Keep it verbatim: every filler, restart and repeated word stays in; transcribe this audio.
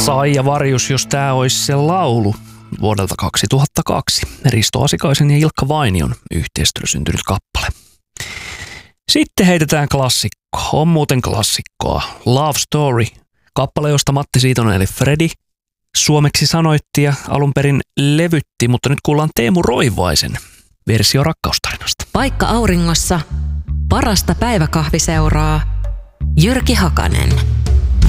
Saija Varjus, jos tää olisi se laulu vuodelta kaksituhattakaksi. Risto Asikaisen ja Ilkka Vainion yhteistyöllä syntynyt kappale. Sitten heitetään klassikko. On muuten klassikkoa. Love Story. Kappale, josta Matti Siitonen eli Fredi suomeksi sanoitti ja alun perin levytti, mutta nyt kuullaan Teemu Roivaisen versio rakkaustarinasta. Paikka auringossa, parasta päiväkahviseuraa, Jyrki Hakanen.